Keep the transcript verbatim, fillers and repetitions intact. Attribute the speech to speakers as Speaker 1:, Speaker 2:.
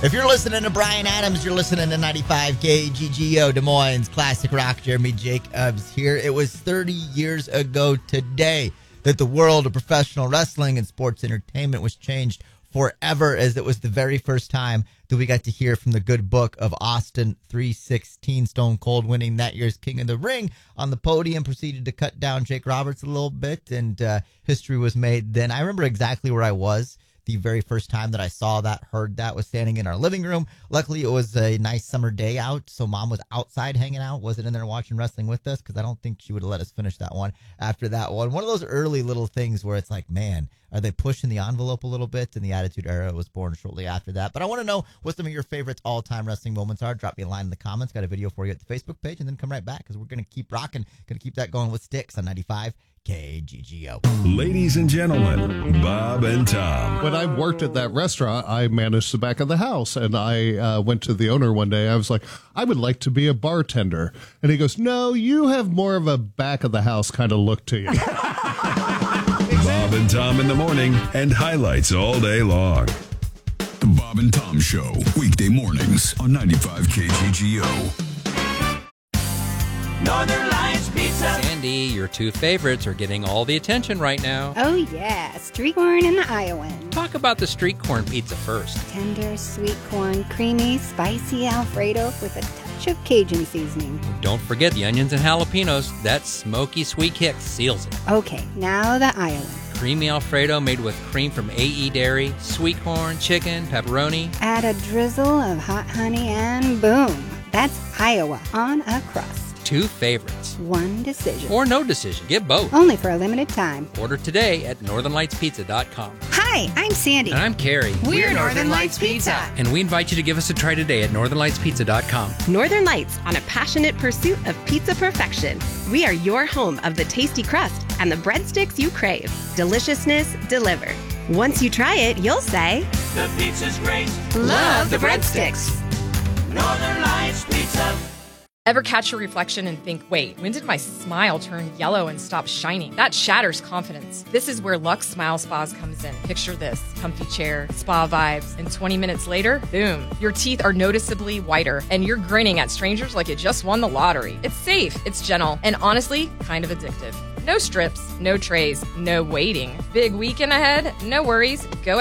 Speaker 1: If you're listening to Bryan Adams, you're listening to ninety-five K G G O Des Moines Classic Rock. Jeremy Jacobs here. It was thirty years ago today that the world of professional wrestling and sports entertainment was changed forever, as it was the very first time that we got to hear from the good book of Austin three sixteen, Stone Cold winning that year's King of the Ring on the podium, proceeded to cut down Jake Roberts a little bit, and uh, history was made then. I remember exactly where I was the very first time that I saw that, heard that, was standing in our living room. Luckily, it was a nice summer day out, so Mom was outside hanging out, wasn't in there watching wrestling with us, because I don't think she would have let us finish that one after that one. One of those early little things where it's like, man, are they pushing the envelope a little bit? And the Attitude Era was born shortly after that. But I want to know what some of your favorite all-time wrestling moments are. Drop me a line in the comments. Got a video for you at the Facebook page, and then come right back, because we're going to keep rocking, going to keep that going with Styx on ninety-five K G G O.
Speaker 2: Ladies and gentlemen, Bob and Tom.
Speaker 3: When I worked at that restaurant, I managed the back of the house, and I uh, went to the owner one day. I was like, I would like to be a bartender. And he goes, no, you have more of a back of the house kind of look to you.
Speaker 2: Bob and Tom in the morning, and highlights all day long.
Speaker 4: The Bob and Tom Show, weekday mornings on ninety-five K G G O.
Speaker 5: Northern Lights Pizza.
Speaker 6: Sandy, your two favorites are getting all the attention right now.
Speaker 7: Oh, yeah. Street corn and the Iowan.
Speaker 6: Talk about the street corn pizza first.
Speaker 7: Tender, sweet corn, creamy, spicy Alfredo with a touch of Cajun seasoning.
Speaker 6: Don't forget the onions and jalapenos. That smoky sweet kick seals it.
Speaker 7: Okay, now the Iowan.
Speaker 6: Creamy Alfredo made with cream from A E Dairy, sweet corn, chicken, pepperoni.
Speaker 7: Add a drizzle of hot honey and boom. That's Iowa on a crust.
Speaker 6: Two favorites.
Speaker 7: One decision.
Speaker 6: Or no decision. Get both.
Speaker 7: Only for a limited time.
Speaker 6: Order today at northern lights pizza dot com.
Speaker 7: Hi, I'm Sandy.
Speaker 6: And I'm Carrie.
Speaker 8: We're, We're Northern Lights Pizza.
Speaker 6: And we invite you to give us a try today at northern lights pizza dot com.
Speaker 8: Northern Lights, on a passionate pursuit of pizza perfection. We are your home of the tasty crust and the breadsticks you crave. Deliciousness delivered. Once you try it, you'll say,
Speaker 5: the pizza's great.
Speaker 8: Love the breadsticks.
Speaker 5: Northern Lights Pizza.
Speaker 9: Ever catch your reflection and think, wait, when did my smile turn yellow and stop shining? That shatters confidence. This is where Lux Smile Spas comes in. Picture this: comfy chair, spa vibes, and twenty minutes later, boom, your teeth are noticeably whiter, and you're grinning at strangers like you just won the lottery. It's safe, it's gentle, and honestly, kind of addictive. No strips, no trays, no waiting. Big weekend ahead? No worries. Go